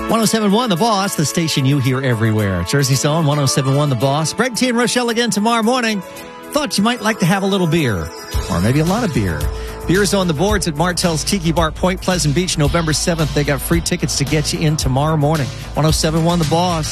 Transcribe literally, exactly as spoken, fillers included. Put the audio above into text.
one oh seven point one The Boss, the station you hear everywhere. Jersey's own one oh seven point one The Boss. Greg T and Rochelle again tomorrow morning. Thought you might like to have a little beer, or maybe a lot of beer. Beer's on the boards at Martell's Tiki Bar, Point Pleasant Beach, November seventh. They got free tickets to get you in tomorrow morning. one oh seven point one The Boss.